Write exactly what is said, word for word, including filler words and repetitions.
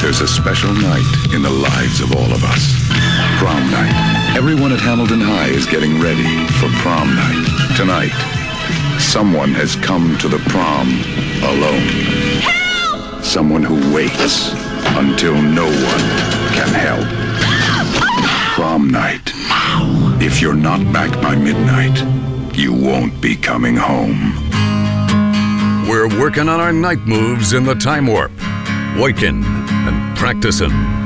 There's a special night in the lives of all of us. Prom night. Everyone at Hamilton High is getting ready for prom night. Tonight, someone has come to the prom alone. Help! Someone who waits until no one can help. Prom night. If you're not back by midnight, you won't be coming home. We're working on our night moves in the time warp. Working and practicing.